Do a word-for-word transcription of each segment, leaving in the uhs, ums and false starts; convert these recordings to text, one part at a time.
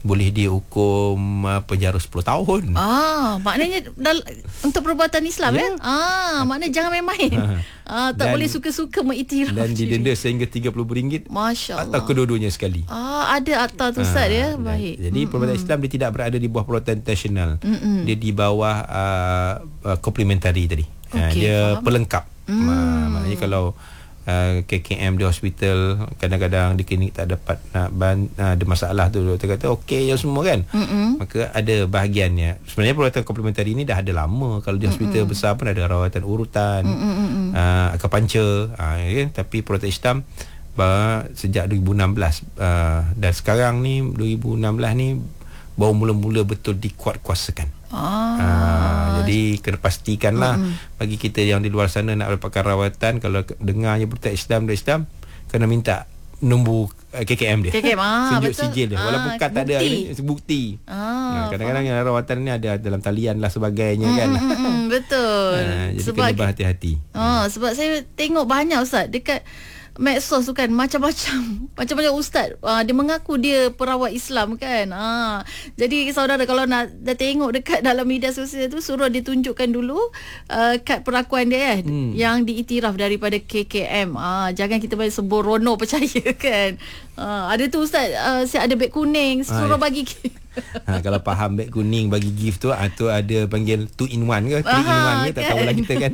boleh dihukum uh, penjara sepuluh tahun. Ah, maknanya dal- untuk perbuatan Islam ya. Yeah. Ah, maknanya jangan main-main. ah, tak dan, boleh suka-suka mengiktiraf. Dan didenda sehingga tiga puluh ringgit. Masya-Allah. Atau kedua-duanya sekali. Ah, ada akta tu Ustaz ah, ya. Baik. Jadi mm-hmm. perbuatan Islam dia tidak berada di bawah perbuatan international. Mm-hmm. Dia di bawah uh, uh, complementary tadi. Okay, uh, dia faham. Pelengkap. Mm. Uh, maknanya kalau Uh, K K M di hospital, kadang-kadang di klinik tak dapat nak ban, uh, ada masalah tu, doktor kata okey je semua kan. Mm-mm. Maka ada bahagiannya. Sebenarnya perubatan komplementari ni dah ada lama. Kalau di hospital Mm-mm. besar pun ada rawatan urutan, uh, akupuncture, uh, ya, tapi perubatan Islam bah, sejak dua ribu enam belas uh, dan sekarang ni dua ribu enam belas ni baru mula-mula betul dikuat-kuasakan. Ah. Uh, jadi kena pastikanlah mm-hmm. bagi kita yang di luar sana nak dapatkan rawatan, kalau dengarnya perbuatan Islam dari Islam, kena minta nombor uh, K K M dia. K K M ah, tunjuk betul. Sijil dia. Walaupun kad tak ada ni, bukti. Ah, uh, kadang-kadang yang rawatan ni ada dalam talian lah sebagainya mm, kan. Mm, betul. Uh, jadi sebab kena berhati-hati. Ah, sebab saya tengok banyak Ustaz dekat medsos tu kan, macam-macam macam-macam ustaz uh, dia mengaku dia perawat Islam kan. uh, Jadi saudara kalau nak dah tengok dekat dalam media sosial tu, suruh dia tunjukkan dulu uh, kad perakuan dia kan, hmm. yang diiktiraf daripada K K M. uh, Jangan kita bagi sembrono percaya kan. uh, Ada tu ustaz, uh, saya ada beg kuning, suruh ah, ya. bagi ha, kalau faham beg kuning bagi gift tu, ah, tu ada panggil two in one ke, three in one ke, tak kan? Tahulah kita kan.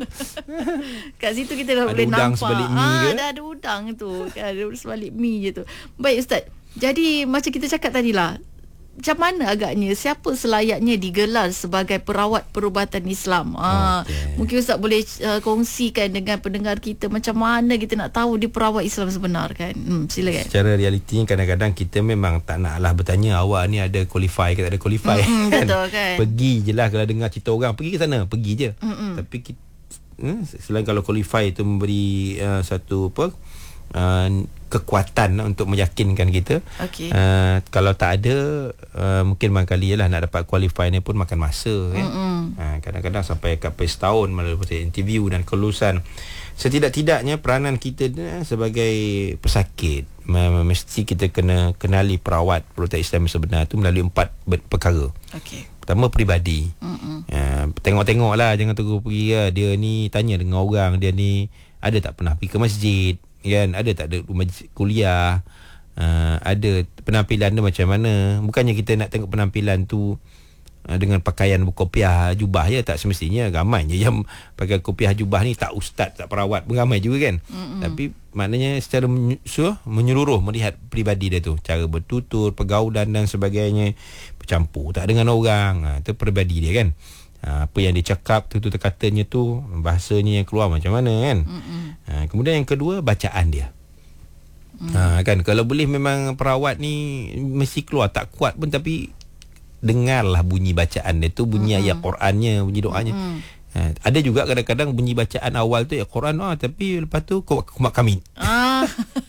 Kat situ kita dah ada boleh udang nampak sebalik mi ah, ke? Dah ada udang tu kan, ada sebalik mi je tu. Baik Ustaz, jadi macam kita cakap tadi lah, macam mana agaknya siapa selayaknya digelar sebagai perawat perubatan Islam? Ah, okay. Mungkin Ustaz boleh uh, kongsikan dengan pendengar kita macam mana kita nak tahu dia perawat Islam sebenar kan? Hmm, silakan. Secara realitinya kadang-kadang kita memang tak naklah bertanya awak ni ada qualify ke tak ada qualify. Mm-hmm, kan? Betul kan? Pergi je lah, kalau dengar cerita orang pergi ke sana, pergi je. Mm-hmm. Tapi kita, hmm, selain kalau qualify itu memberi uh, satu apa uh, kekuatan untuk meyakinkan kita. Okay. Uh, kalau tak ada, uh, mungkin barangkali lah nak dapat qualify ni pun makan masa kan. Uh, kadang-kadang sampai sampai setahun melalui interview dan kelulusan. Setidak-tidaknya peranan kita uh, sebagai pesakit, uh, mesti kita kena kenali perawat perubatan Islam sebenar tu melalui empat perkara. Okay. Pertama, peribadi. Uh, tengok-tengok lah, jangan tunggu pergi lah. Dia ni tanya dengan orang, dia ni ada tak pernah pergi ke masjid kan, ada tak ada rumah kuliah, uh, ada penampilan dia macam mana. Bukannya kita nak tengok penampilan tu uh, dengan pakaian berkopiah jubah ya, tak semestinya. Ramai je yang pakai kopiah jubah ni tak ustaz, tak perawat pun ramai juga kan. Mm-hmm. Tapi maknanya secara menyeluruh melihat peribadi dia tu, cara bertutur, pergaulan dan sebagainya, bercampur tak dengan orang, uh, itu peribadi dia kan. Ha, apa yang dia cakap, tutur katanya tu, bahasanya yang keluar macam mana kan. Ha, kemudian yang kedua, bacaan dia. Mm. Ha, kan kalau boleh memang perawat ni mesti keluar tak kuat pun, tapi dengarlah bunyi bacaan dia tu, bunyi mm-hmm. ayat Qurannya, bunyi doanya. Mm-hmm. Ha, ada juga kadang-kadang bunyi bacaan awal tu ayat Quran, ah, tapi lepas tu kumat kami. Ah.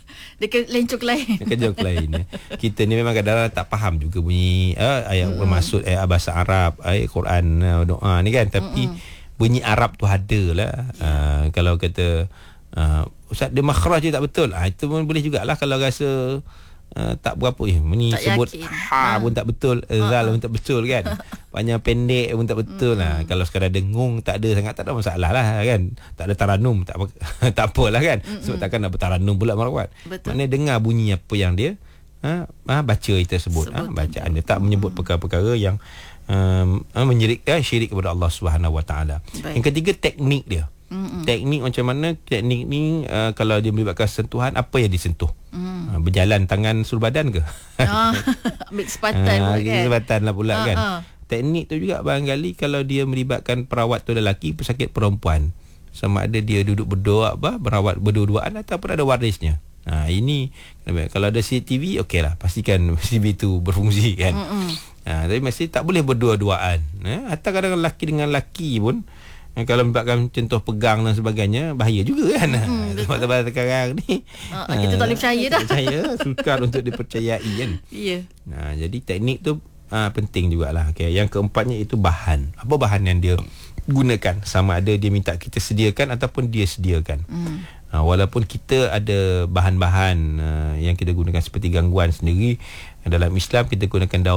Dekat lencuk lain. Dekat lencuk lain. Kita ni memang kadang-kadang tak faham juga bunyi uh, ayat mm. maksud ayat bahasa Arab, ayat Quran, uh, doa ni kan. Tapi mm-mm. bunyi Arab tu ada lah. Uh, kalau kata uh, Ustaz dia makhraj je tak betul, uh, itu pun boleh jugalah kalau rasa uh, tak berapa. Eh, bunyi tak sebut yakin. Ha pun tak betul, zal uh-huh. pun tak betul kan. Panjang pendek pun tak betul lah. Mm-hmm. Kalau sekadar dengung tak ada sangat, tak ada masalah lah kan. Tak ada taranum, tak apa, tak apalah kan. Mm-hmm. Sebab takkan nak bertaranum pula merawat. Maknanya dengar bunyi apa yang dia ha, ha, baca kita sebut, ha, bacaan dia tak menyebut mm-hmm. perkara-perkara yang um, menyirik, eh, syirik kepada Allah Subhanahu Wa Taala. Yang ketiga, teknik dia. Mm-hmm. Teknik macam mana? Teknik ni uh, kalau dia melibatkan sentuhan, apa yang disentuh? Mm. Uh, berjalan tangan suruh badan ke? Ah, ambil sepatan uh, pula kan? Sepatan lah pula uh, kan uh. Teknik tu juga barangkali kalau dia melibatkan perawat tu lelaki, pesakit perempuan, sama ada dia duduk berdoa apa, berawat berdua-duaan ataupun ada warisnya. Ha, ini kalau ada C C T V okey lah, pastikan C C T V tu berfungsi kan. Ha, tapi mesti tak boleh berdua-duaan. Ha, atau kadang lelaki dengan lelaki pun, kalau melibatkan contoh pegang dan sebagainya, bahaya juga kan. Hmm, sebab sekarang ni uh, kita tak boleh percaya dah. Percaya, sukar untuk dipercayai kan. Ya. Yeah. Nah, jadi teknik tu uh, penting jugalah. Okay. Yang keempatnya itu bahan. Apa bahan yang dia gunakan? Sama ada dia minta kita sediakan ataupun dia sediakan. Hmm. Uh, walaupun kita ada bahan-bahan uh, yang kita gunakan seperti gangguan sendiri, dalam Islam kita gunakan daun